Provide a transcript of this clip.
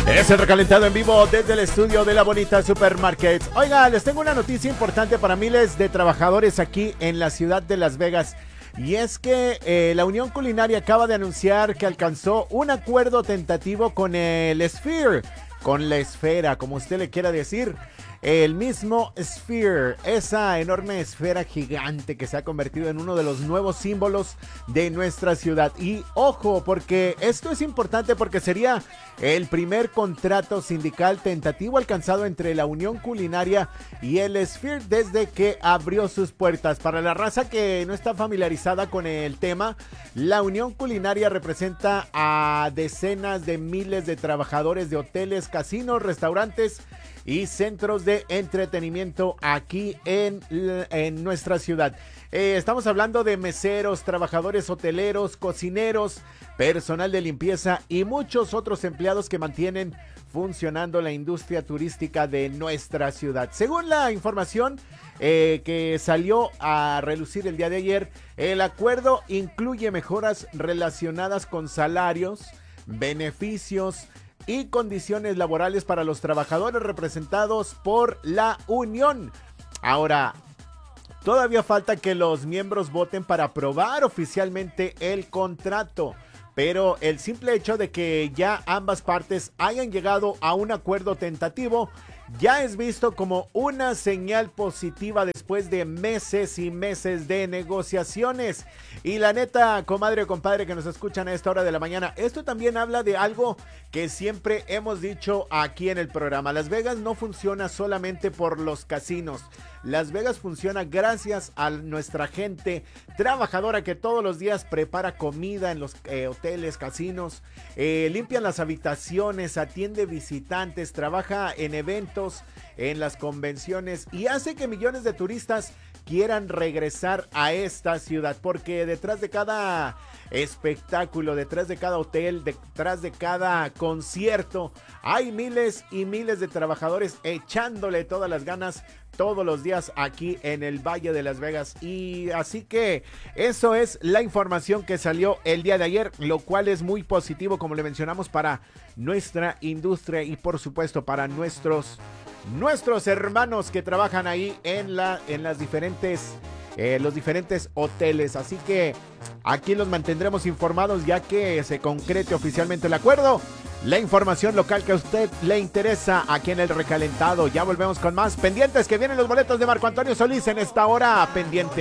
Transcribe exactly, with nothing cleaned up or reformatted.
Es el recalentado en vivo desde el estudio de La Bonita Supermarkets. Oiga, les tengo una noticia importante para miles de trabajadores aquí en la ciudad de Las Vegas. Y es que eh, la Unión Culinaria acaba de anunciar que alcanzó un acuerdo tentativo con el Sphere, con la esfera, como usted le quiera decir. El mismo Sphere, esa enorme esfera gigante que se ha convertido en uno de los nuevos símbolos de nuestra ciudad. Y ojo, porque esto es importante porque sería el primer contrato sindical tentativo alcanzado entre la Unión Culinaria y el Sphere desde que abrió sus puertas. Para la raza que no está familiarizada con el tema, la Unión Culinaria representa a decenas de miles de trabajadores de hoteles, casinos, restaurantes y centros de entretenimiento aquí en, en nuestra ciudad. Eh, estamos hablando de meseros, trabajadores hoteleros, cocineros, personal de limpieza y muchos otros empleados que mantienen funcionando la industria turística de nuestra ciudad. Según la información eh, que salió a relucir el día de ayer, el acuerdo incluye mejoras relacionadas con salarios, beneficios y condiciones laborales para los trabajadores representados por la Unión. Ahora, todavía falta que los miembros voten para aprobar oficialmente el contrato, pero el simple hecho de que ya ambas partes hayan llegado a un acuerdo tentativo ya es visto como una señal positiva después de meses y meses de negociaciones. Y la neta, comadre o compadre que nos escuchan a esta hora de la mañana, esto también habla de algo que siempre hemos dicho aquí en el programa. Las Vegas no funciona solamente por los casinos. Las Vegas funciona gracias a nuestra gente trabajadora que todos los días prepara comida en los eh, hoteles, casinos, eh, limpian las habitaciones, atiende visitantes, trabaja en eventos, en las convenciones y hace que millones de turistas quieran regresar a esta ciudad, porque detrás de cada espectáculo, detrás de cada hotel, detrás de cada concierto, hay miles y miles de trabajadores echándole todas las ganas todos los días aquí en el Valle de Las Vegas. Y así que eso es la información que salió el día de ayer, lo cual es muy positivo, como le mencionamos, para nuestra industria y por supuesto para nuestros nuestros hermanos que trabajan ahí en la en las diferentes eh, los diferentes hoteles. Así que aquí los mantendremos informados ya que se concrete oficialmente el acuerdo. La información local que a usted le interesa aquí en el recalentado. Ya volvemos con más pendientes, que vienen los boletos de Marco Antonio Solís en esta hora pendiente.